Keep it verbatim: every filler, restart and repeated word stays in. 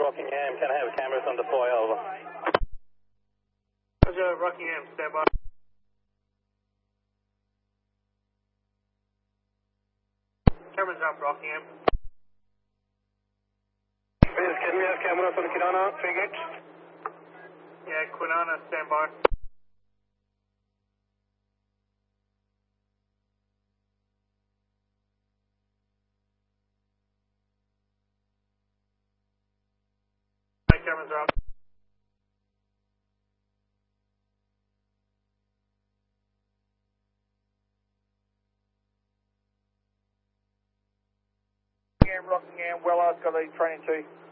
Rockingham, can I have cameras on deploy, over? Roger, Rockingham, stand by. Cameras up, Rockingham. Yes, can we have cameras on the Kwinana, frigate? Yeah, Kwinana, stand by. My cameras are up. Rockingham, Rockingham, well, I've got a training two.